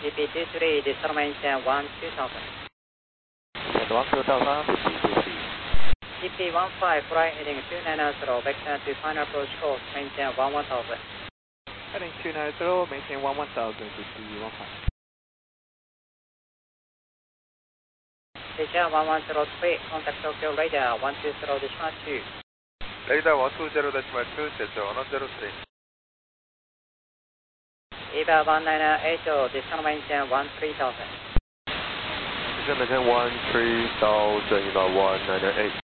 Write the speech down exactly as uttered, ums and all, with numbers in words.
G P two three, distal maintain one two thousand. And one two thousand, G P two three. G P one five, fly heading two nine zero, vector to final approach course, maintain one one thousand. Heading two nine zero, maintain one one thousand, G P one five. Asia one one zero three, contact Tokyo radar one two zero decimal two. Radar one two zero decimal two, Tetsuo one zero three. Eva one nine eight zero, distal maintain one three thousand. Descend maintain one three thousand, Eva one nine eight.